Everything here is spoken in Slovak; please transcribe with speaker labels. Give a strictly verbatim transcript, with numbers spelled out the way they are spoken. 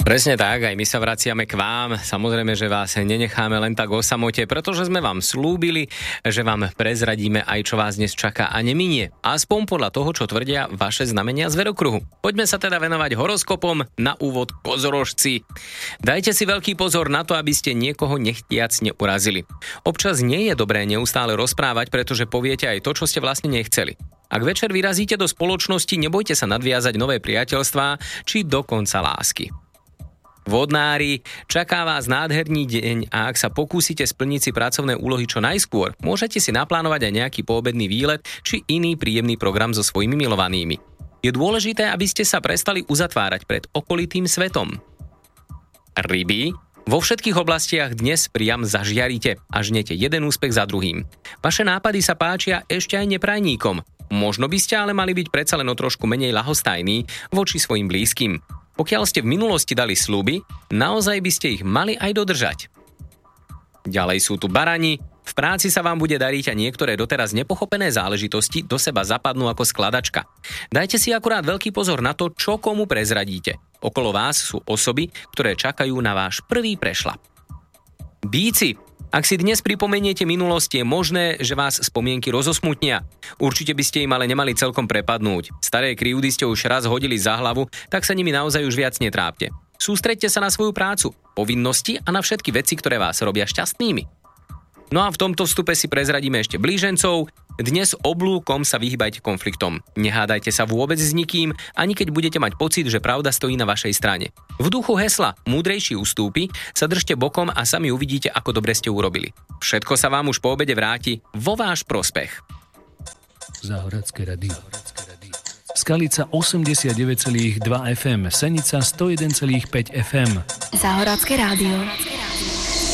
Speaker 1: Presne tak, aj my sa vraciame k vám. Samozrejme, že vás nenecháme len tak o samote, pretože sme vám slúbili, že vám prezradíme aj čo vás dnes čaká a neminie. Aspoň podľa toho, čo tvrdia vaše znamenia zverokruhu. Poďme sa teda venovať horoskopom. Na úvod kozorožci. Dajte si veľký pozor na to, aby ste niekoho nechtiac neurazili. Občas nie je dobré neustále rozprávať, pretože poviete aj to, čo ste vlastne nechceli. Ak večer vyrazíte do spoločnosti, nebojte sa nadviazať nové priateľstvá či dokonca lásky. Vodnári, čaká vás nádherný deň a ak sa pokúsite splniť si pracovné úlohy čo najskôr, môžete si naplánovať aj nejaký poobedný výlet či iný príjemný program so svojimi milovanými. Je dôležité, aby ste sa prestali uzatvárať pred okolitým svetom. Ryby, vo všetkých oblastiach dnes priam zažiarite a žnete jeden úspech za druhým. Vaše nápady sa páčia ešte aj neprajníkom. Možno by ste ale mali byť predsa len o trošku menej ľahostajní voči svojim blízkym. Pokiaľ ste v minulosti dali sľuby, naozaj by ste ich mali aj dodržať. Ďalej sú tu barani. V práci sa vám bude dariť a niektoré doteraz nepochopené záležitosti do seba zapadnú ako skladačka. Dajte si akurát veľký pozor na to, čo komu prezradíte. Okolo vás sú osoby, ktoré čakajú na váš prvý prešľap. Býci, ak si dnes pripomeniete minulosť, je možné, že vás spomienky rozosmutnia. Určite by ste im ale nemali celkom prepadnúť. Staré krivdy ste už raz hodili za hlavu, tak sa nimi naozaj už viac netrápte. Sústreďte sa na svoju prácu, povinnosti a na všetky veci, ktoré vás robia šťastnými. No a v tomto vstupe si prezradíme ešte blížencov. Dnes oblúkom sa vyhýbajte konfliktom. Nehádajte sa vôbec s nikým, ani keď budete mať pocit, že pravda stojí na vašej strane. V duchu hesla múdrejší ustúpi sa držte bokom a sami uvidíte, ako dobre ste urobili. Všetko sa vám už po obede vráti vo váš prospech.
Speaker 2: Záhradské radio. Skalica osemdesiatdeväť celá dva ef em, Senica sto jeden celá päť ef em.
Speaker 3: Záhradské rádio.